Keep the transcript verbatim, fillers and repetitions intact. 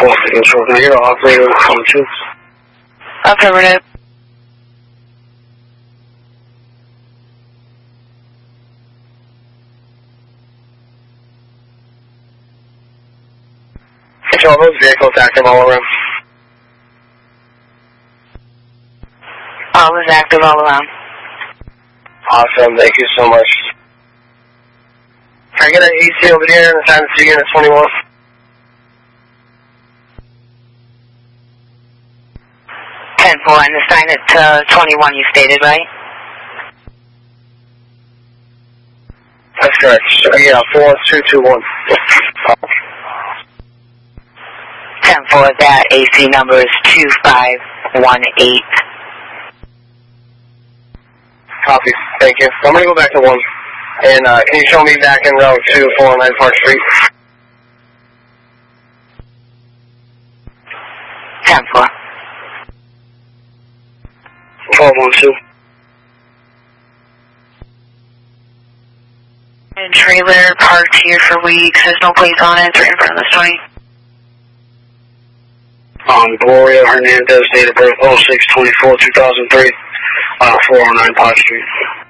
four, control. Can I get an operator on two? Affirmative. Control, those vehicles active all around. All is active all around. Awesome, thank you so much. Can I get an A C over here and assign it to unit twenty-one? ten four, and assign it to twenty-one, you stated, right? That's correct. Uh, yeah, four two two one. ten four, that A C number is two five one eight. Copy, thank you. I'm going to go back to one. And uh, can you show me back in row two four nine Park Street? ten four. twelve one two. And trailer parked here for weeks. There's no plates on it. It's right in front of the store. Um, Gloria Hernandez, date of birth oh six twenty-four two thousand three, uh, four oh nine Park Street.